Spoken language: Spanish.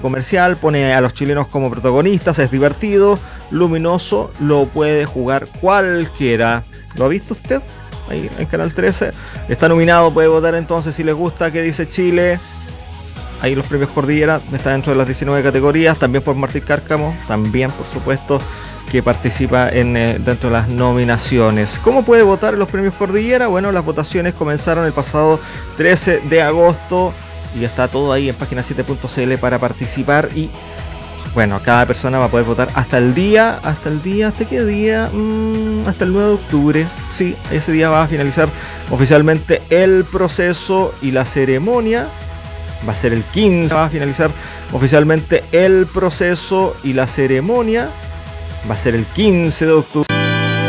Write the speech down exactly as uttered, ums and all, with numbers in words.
comercial, pone a los chilenos como protagonistas, es divertido, luminoso, lo puede jugar cualquiera. ¿Lo ha visto usted? Ahí en Canal trece. Está nominado, puede votar entonces si les gusta qué dice Chile. Ahí los premios Cordillera, está dentro de las diecinueve categorías, también por Martín Cárcamo, también por supuesto que participa en, eh, dentro de las nominaciones. ¿Cómo puede votar en los premios Cordillera? Bueno, las votaciones comenzaron el pasado trece de agosto y está todo ahí en página siete punto c l para participar y bueno, cada persona va a poder votar hasta el día, hasta el día, ¿hasta qué día? Mm, hasta el nueve de octubre, sí, ese día va a finalizar oficialmente el proceso y la ceremonia. Va a ser el quince, va a finalizar oficialmente el proceso y la ceremonia. Va a ser el quince de octubre.